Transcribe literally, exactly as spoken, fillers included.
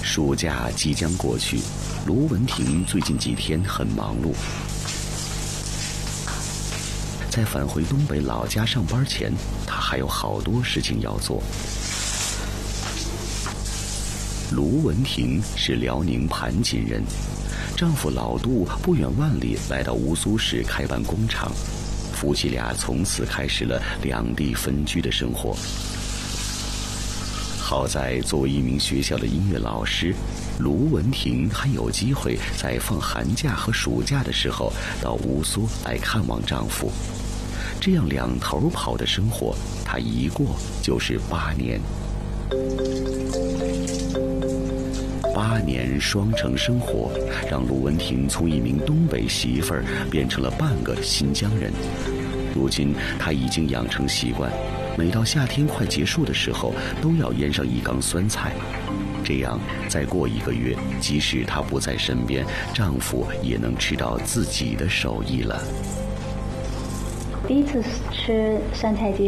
暑假即将过去，卢文婷最近几天很忙碌。在返回东北老家上班前，她还有好多事情要做。卢文婷是辽宁盘锦人，丈夫老杜不远万里来到乌苏市开办工厂，夫妻俩从此开始了两地分居的生活。好在作为一名学校的音乐老师，卢文婷还有机会在放寒假和暑假的时候到乌苏来看望丈夫。这样两头跑的生活，她一过就是八年。八年双城生活，让卢文婷从一名东北媳妇儿变成了半个新疆人。如今她已经养成习惯，每到夏天快结束的时候，都要腌上一缸酸菜。这样再过一个月，即使她不在身边，丈夫也能吃到自己的手艺了。 第一次吃酸菜鸡